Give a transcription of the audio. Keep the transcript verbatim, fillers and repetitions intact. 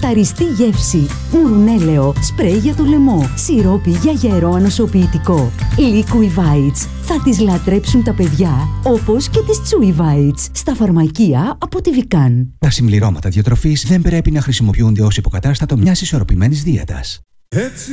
Καθαριστή γεύση. Μουρουνέλαιο. Σπρέι για το λαιμό. Σιρόπι για γερό ανοσοποιητικό. Liqui Vites. Θα τις λατρέψουν τα παιδιά, όπως και τις Chewy Vites. Στα φαρμακεία από τη Vican. Τα συμπληρώματα διατροφής δεν πρέπει να χρησιμοποιούνται ως υποκατάστατο μιας ισορροπημένης δίαιτας. Έτσι